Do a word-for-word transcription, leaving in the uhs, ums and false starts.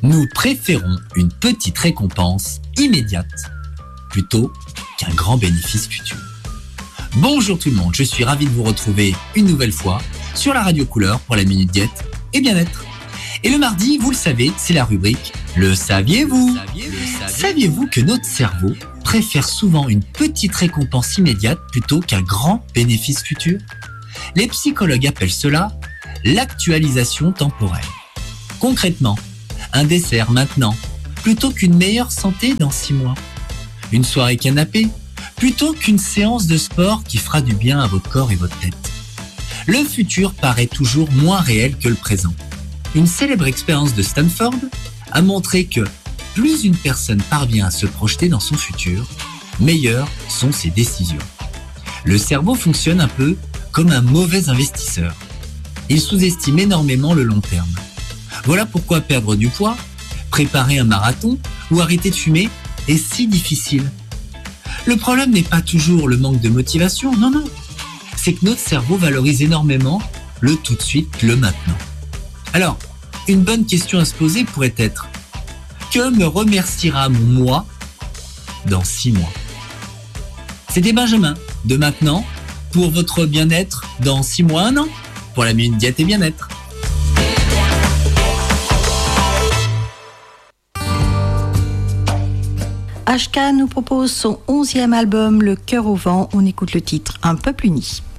Nous préférons une petite récompense immédiate plutôt qu'un grand bénéfice futur. Bonjour tout le monde, je suis ravi de vous retrouver une nouvelle fois sur la Radio Couleur pour la Minute Diète et Bien-être. Et le mardi, vous le savez, c'est la rubrique « Le saviez-vous » Saviez-vous que notre cerveau préfère souvent une petite récompense immédiate plutôt qu'un grand bénéfice futur ? Les psychologues appellent cela l'actualisation temporelle. Concrètement, un dessert maintenant plutôt qu'une meilleure santé dans six mois. Une soirée canapé plutôt qu'une séance de sport qui fera du bien à votre corps et votre tête. Le futur paraît toujours moins réel que le présent. Une célèbre expérience de Stanford a montré que plus une personne parvient à se projeter dans son futur, meilleures sont ses décisions. Le cerveau fonctionne un peu comme un mauvais investisseur. Il sous-estime énormément le long terme. Voilà pourquoi perdre du poids, préparer un marathon ou arrêter de fumer est si difficile. Le problème n'est pas toujours le manque de motivation, non, non. C'est que notre cerveau valorise énormément le tout de suite, le maintenant. Alors, une bonne question à se poser pourrait être « Que me remerciera mon moi dans six mois ?» C'était Benjamin, de maintenant, pour votre bien-être dans six mois, un an, pour la Minute Diète et Bien-être. H K nous propose son onzième album, Le Cœur au vent. On écoute le titre Un peuple uni.